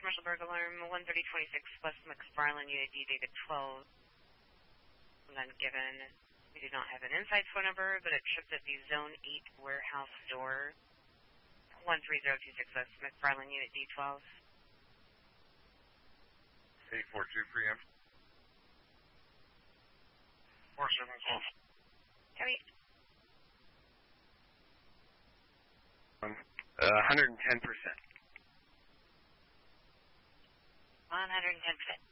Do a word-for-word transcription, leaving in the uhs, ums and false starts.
commercial burglar alarm, one thirty twenty-six West McFarland, Unit D, data twelve. And then given, we do not have an inside phone number, but it tripped at the Zone eight warehouse door, one three zero two six West McFarland, Unit D twelve. eight four two preempt. four seven four. Copy. Um, uh, one hundred ten percent. one hundred ten percent.